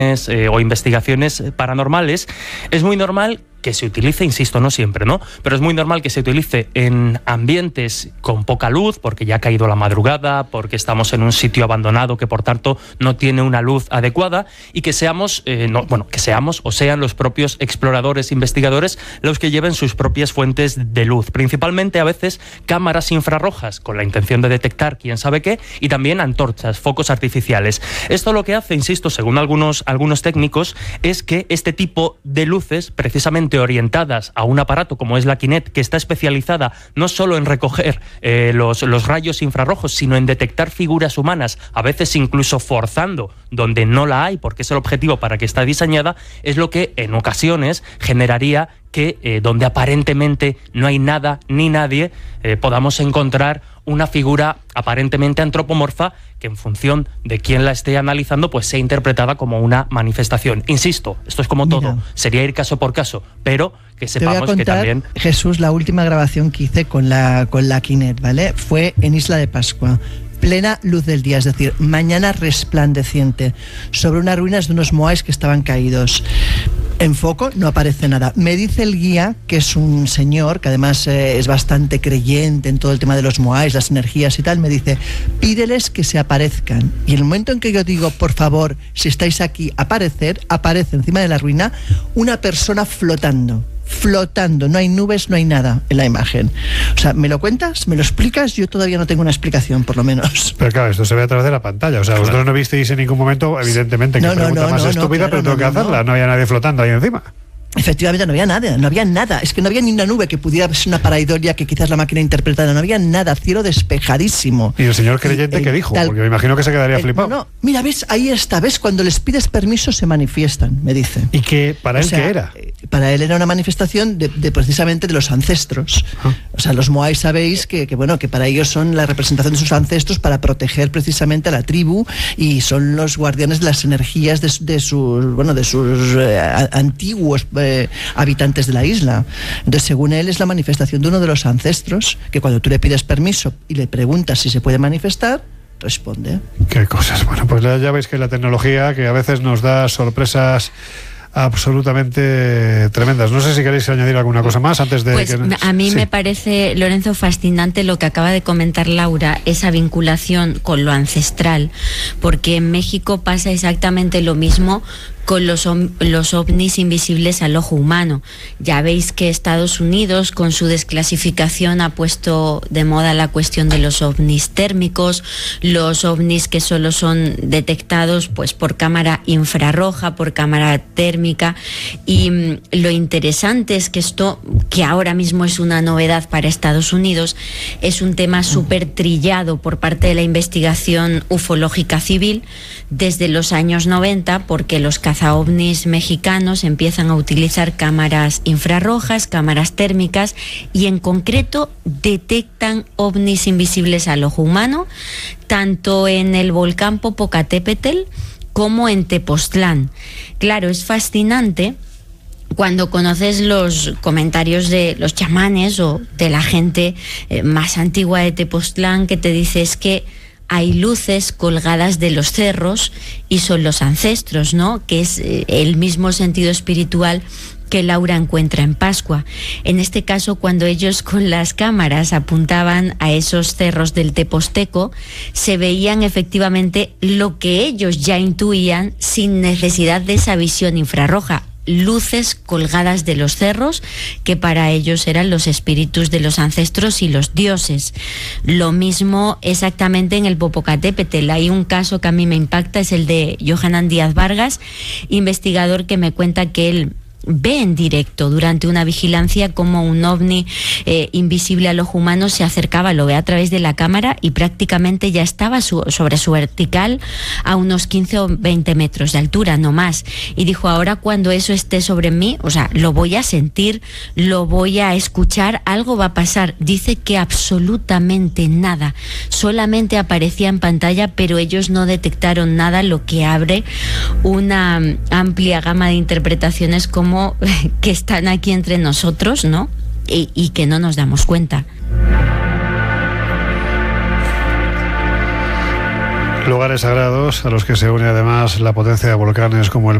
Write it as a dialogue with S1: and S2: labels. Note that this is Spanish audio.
S1: o investigaciones paranormales, es muy normal que se utilice, insisto, no siempre, ¿no? Pero es muy normal que se utilice en ambientes con poca luz, porque ya ha caído la madrugada, porque estamos en un sitio abandonado que por tanto no tiene una luz adecuada, y que seamos, o sean los propios exploradores, investigadores, los que lleven sus propias fuentes de luz. Principalmente a veces cámaras infrarrojas con la intención de detectar quién sabe qué, y también antorchas, focos artificiales. Esto lo que hace, insisto, según algunos técnicos, es que este tipo de luces, precisamente orientadas a un aparato como es la Kinect, que está especializada no solo en recoger los rayos infrarrojos, sino en detectar figuras humanas, a veces incluso forzando donde no la hay, porque es el objetivo para que está diseñada, es lo que en ocasiones generaría que donde aparentemente no hay nada ni nadie, podamos encontrar una figura aparentemente antropomorfa que en función de quién la esté analizando pues sea interpretada como una manifestación. Insisto, esto es como todo, sería ir caso por caso, pero que sepamos, te voy a contar, que también...
S2: Jesús, la última grabación que hice con la Kinect, ¿vale? Fue en Isla de Pascua. Plena luz del día, es decir, mañana resplandeciente, sobre unas ruinas de unos moais que estaban caídos. En foco no aparece nada. Me dice el guía, que es un señor que además es bastante creyente en todo el tema de los moais, las energías y tal, me dice, pídeles que se aparezcan. Y en el momento en que yo digo, por favor, si estáis aquí, aparece encima de la ruina una persona flotando, no hay nubes, no hay nada en la imagen. O sea, ¿me lo cuentas? ¿Me lo explicas? Yo todavía no tengo una explicación, por lo menos.
S3: Pero claro, esto se ve a través de la pantalla. O sea, vosotros no visteis en ningún momento, evidentemente, que pregunta más estúpida, pero tengo que hacerla. No había nadie flotando ahí encima.
S2: Efectivamente, no había nada. Es que no había ni una nube que pudiera ser una paraidolia que quizás la máquina interpretara. No había nada, cielo despejadísimo.
S3: ¿Y el señor creyente qué dijo? Porque me imagino que se quedaría flipado.
S2: Mira, ves, ahí está, ves, cuando les pides permiso se manifiestan, me dice.
S3: ¿Y que para él qué era?
S2: Para él era una manifestación de precisamente de los ancestros. O sea, los moais sabéis que para ellos son la representación de sus ancestros para proteger precisamente a la tribu, y son los guardianes de las energías de sus antiguos habitantes de la isla. Entonces, según él, es la manifestación de uno de los ancestros, que cuando tú le pides permiso y le preguntas si se puede manifestar, responde.
S3: Qué cosas. Bueno, pues ya veis que la tecnología, que a veces nos da sorpresas absolutamente tremendas. No sé si queréis añadir alguna cosa más antes de...
S4: Pues a mí me parece, Lorenzo, fascinante lo que acaba de comentar Laura, esa vinculación con lo ancestral, porque en México pasa exactamente lo mismo con los ovnis invisibles al ojo humano. Ya veis que Estados Unidos, con su desclasificación, ha puesto de moda la cuestión de los ovnis térmicos, los ovnis que solo son detectados pues por cámara infrarroja, por cámara térmica, y lo interesante es que esto, que ahora mismo es una novedad para Estados Unidos, es un tema súper trillado por parte de la investigación ufológica civil desde los años 90, porque los cazaovnis mexicanos empiezan a utilizar cámaras infrarrojas, cámaras térmicas, y en concreto detectan ovnis invisibles al ojo humano, tanto en el volcán Popocatépetl como en Tepoztlán. Claro, es fascinante cuando conoces los comentarios de los chamanes o de la gente más antigua de Tepoztlán, que te dice es que hay luces colgadas de los cerros y son los ancestros, ¿no? Que es el mismo sentido espiritual que Laura encuentra en Pascua. En este caso, cuando ellos con las cámaras apuntaban a esos cerros del Tepozteco, se veían efectivamente lo que ellos ya intuían sin necesidad de esa visión infrarroja: luces colgadas de los cerros que para ellos eran los espíritus de los ancestros y los dioses. Lo mismo exactamente en el Popocatépetl. Hay un caso que a mí me impacta, es el de Johanan Díaz Vargas, investigador, que me cuenta que él ve en directo durante una vigilancia como un ovni invisible al ojo humano se acercaba, lo ve a través de la cámara y prácticamente ya estaba sobre su vertical a unos 15 o 20 metros de altura, no más. Y dijo, ahora cuando eso esté sobre mí, o sea, lo voy a sentir, lo voy a escuchar, algo va a pasar. Dice que absolutamente nada, solamente aparecía en pantalla, pero ellos no detectaron nada, lo que abre una amplia gama de interpretaciones como que están aquí entre nosotros, ¿no? Y que no nos damos cuenta.
S3: Lugares sagrados a los que se une además la potencia de volcanes como el